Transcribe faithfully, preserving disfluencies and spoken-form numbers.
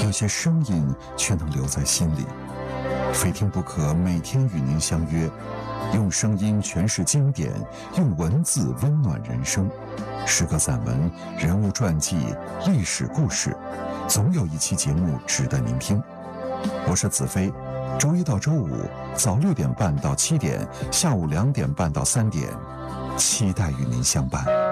有些声音却能留在心里。非听不可，每天与您相约，用声音诠释经典，用文字温暖人生。诗歌散文、人物传记、历史故事，总有一期节目值得您听。我是子飞，周一到周五早六点半到七点，下午两点半到三点，期待与您相伴。